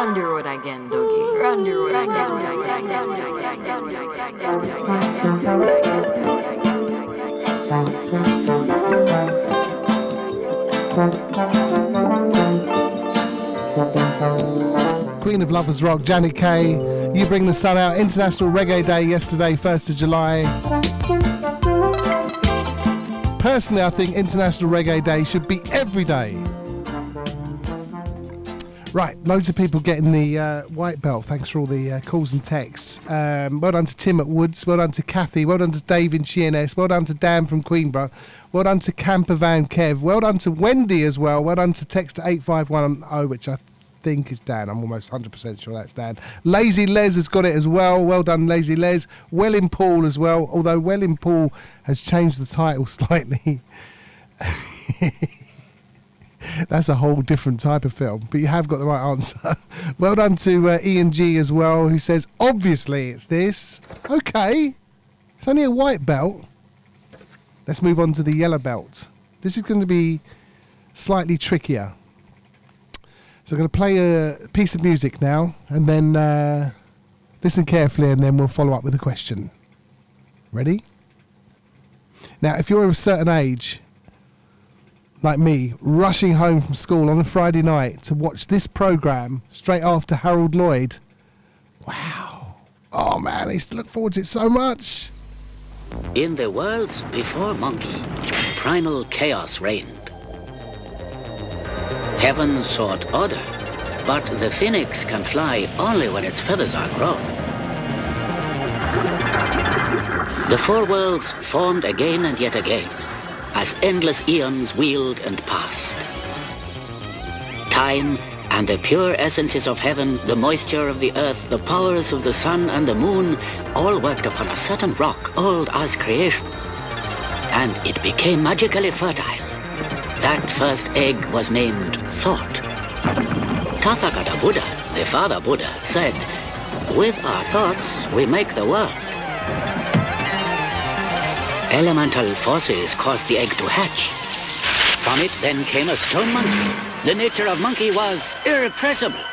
Run the road again, doggy. Run the road again. Queen of Lovers Rock, Janet Kay. You Bring the Sun Out. International Reggae Day yesterday, 1st of July. Personally, I think International Reggae Day should be every day. Right, loads of people getting the white belt. Thanks for all the calls and texts. Well done to Tim at Woods. Well done to Kathy. Well done to Dave in GNS. Well done to Dan from Queenborough. Well done to Camper Van Kev. Well done to Wendy as well. Well done to Text 85110, which I think is Dan. I'm almost 100% sure that's Dan. Lazy Les has got it as well. Well done, Lazy Les. Welling Paul as well, although Welling Paul has changed the title slightly. That's a whole different type of film, but you have got the right answer. Well done to Ian G as well, who says, obviously it's this. Okay, it's only a white belt. Let's move on to the yellow belt. This is going to be slightly trickier. So I'm going to play a piece of music now, and then listen carefully, and then we'll follow up with a question. Ready? Now, if you're of a certain age, like me, rushing home from school on a Friday night to watch this programme straight after Harold Lloyd. Wow. Oh man, I used to look forward to it so much. In the worlds before Monkey, primal chaos reigned. Heaven sought order, but the phoenix can fly only when its feathers are grown. The four worlds formed again and yet again, as endless eons wheeled and passed. Time and the pure essences of heaven, the moisture of the earth, the powers of the sun and the moon, all worked upon a certain rock old as creation. And it became magically fertile. That first egg was named Thought. Tathagata Buddha, the father Buddha, said, "With our thoughts we make the world." Elemental forces caused the egg to hatch. From it then came a stone monkey. The nature of monkey was irrepressible.